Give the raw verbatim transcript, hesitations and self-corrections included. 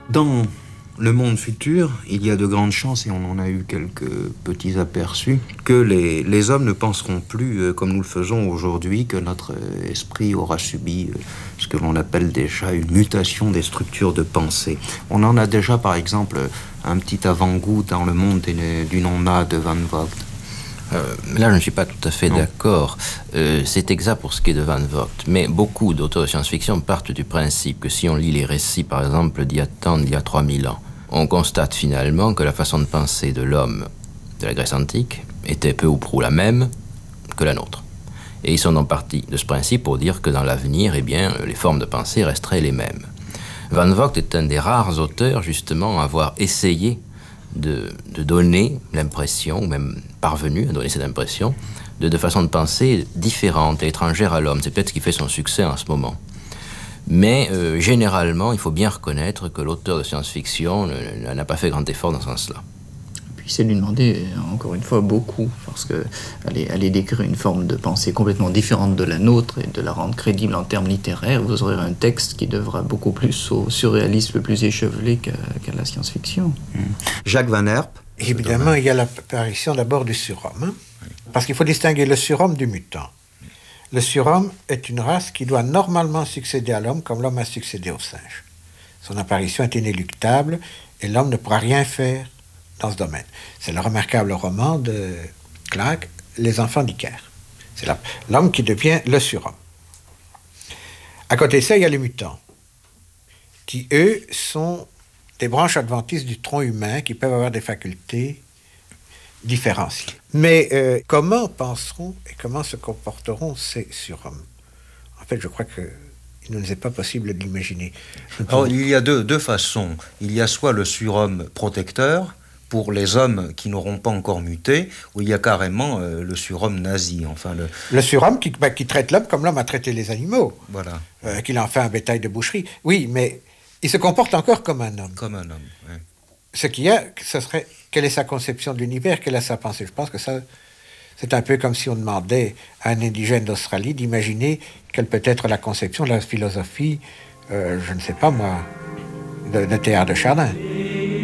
Dans le monde futur, il y a de grandes chances, et on en a eu quelques petits aperçus, que les, les hommes ne penseront plus euh, comme nous le faisons aujourd'hui, que notre euh, esprit aura subi euh, ce que l'on appelle déjà une mutation des structures de pensée. On en a déjà, par exemple, un petit avant-goût dans Le Monde du non-A de Van Vogt. Euh, là, je ne suis pas tout à fait non. d'accord. Euh, c'est exact pour ce qui est de Van Vogt, mais beaucoup d'auteurs de science-fiction partent du principe que si on lit les récits, par exemple, d'il y a tant, d'il y a trois mille ans, on constate finalement que la façon de penser de l'homme de la Grèce antique était peu ou prou la même que la nôtre. Et ils sont donc partis de ce principe pour dire que dans l'avenir, eh bien, les formes de pensée resteraient les mêmes. Van Vogt est un des rares auteurs, justement, à avoir essayé De, de donner l'impression, ou même parvenu à donner cette impression, de, de façon de penser différente et étrangère à l'homme. C'est peut-être ce qui fait son succès en ce moment. Mais euh, généralement, il faut bien reconnaître que l'auteur de science-fiction ne, n'a pas fait grand effort dans ce sens-là. Puis c'est lui demander, encore une fois, beaucoup, parce qu'aller aller décrire une forme de pensée complètement différente de la nôtre et de la rendre crédible en termes littéraires, vous aurez un texte qui devra beaucoup plus au surréalisme le plus échevelé qu'à, qu'à la science-fiction. Mmh. Jacques Van Herp. Évidemment, il y a l'apparition d'abord du surhomme, hein, parce qu'il faut distinguer le surhomme du mutant. Le surhomme est une race qui doit normalement succéder à l'homme comme l'homme a succédé au singe. Son apparition est inéluctable et l'homme ne pourra rien faire dans ce domaine. C'est le remarquable roman de Clarke, Les enfants d'Icare. C'est la, l'homme qui devient le surhomme. À côté de ça, il y a les mutants, qui, eux, sont des branches adventices du tronc humain qui peuvent avoir des facultés différenciées. Mais euh, comment penseront et comment se comporteront ces surhommes? En fait, je crois que il ne nous est pas possible de l'imaginer. Alors, il y a deux, deux façons. Il y a soit le surhomme protecteur, pour les hommes qui n'auront pas encore muté, où il y a carrément euh, le surhomme nazi. Enfin, le... le surhomme qui, bah, qui traite l'homme comme l'homme a traité les animaux. Voilà. Euh, qu'il en fait un bétail de boucherie. Oui, mais il se comporte encore comme un homme. Comme un homme, oui. Ce qu'il y a, ce serait, quelle est sa conception de l'univers, quelle est sa pensée? Je pense que ça, c'est un peu comme si on demandait à un indigène d'Australie d'imaginer quelle peut être la conception de la philosophie, euh, je ne sais pas moi, de, de Théard de Chardin.